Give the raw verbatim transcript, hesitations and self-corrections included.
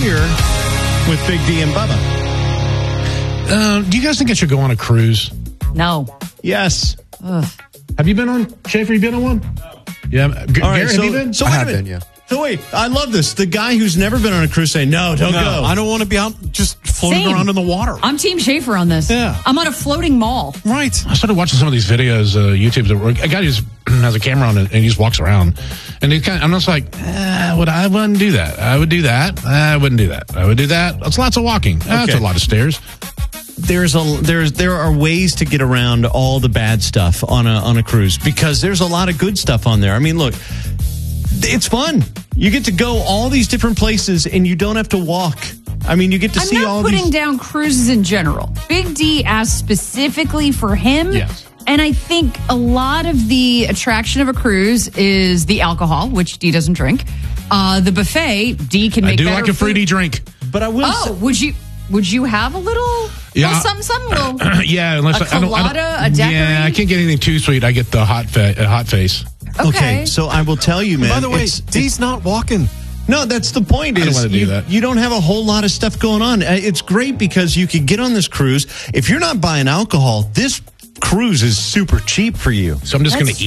Junior with Big D and Bubba. Uh, do you guys think I should go on a cruise? No. Yes. Ugh. Have you been on? Schaefer, you been on one? No. Yeah. G- All right, Garrett, so, have you been? so I wait a have minute. been, yeah. So wait, I love this. The guy who's never been on a cruise saying, no, don't No, go. I don't want to be out just floating Same. around in the water. I'm Team Schaefer on this. Yeah. I'm on a floating mall. Right. I started watching some of these videos, uh, YouTube. That were, a guy just has a camera on it and he just walks around, and he kind of, I'm just like, eh, would I wouldn't do that? I would do that. I wouldn't do that. I would do that. That's lots of walking. That's Okay. a lot of stairs. There's a there's there are ways to get around all the bad stuff on a on a cruise because there's a lot of good stuff on there. I mean, look, it's fun. You get to go all these different places and you don't have to walk. I mean, you get to I'm see not all putting these. down cruises in general. Big D asked specifically for him. Yes. And I think a lot of the attraction of a cruise is the alcohol, which D doesn't drink. Uh, the buffet, D can make I do better like a fruity food. drink. But I will. Oh, say, would you would you have a little, Yeah. little something, something? Little, Yeah, unless a I, I don't. I colada, don't a daiquiri? yeah, I can't get anything too sweet. I get the hot fa- uh, hot face. okay. okay, so I will tell you, man. By the way, it's- D's not walking. No, that's the point. I don't Is wanna do you, that. you don't have a whole lot of stuff going on. Uh, It's great because you can get on this cruise. If you're not buying alcohol, this cruise is super cheap for you. So I'm just going That's to